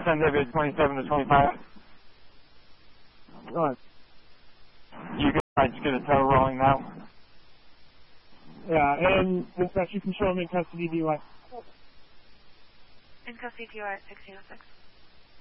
NW 27 to 25. Go ahead. You guys get a tow rolling now. Yeah, and dispatch, you can show him in custody DUI. In custody DUI at 1606.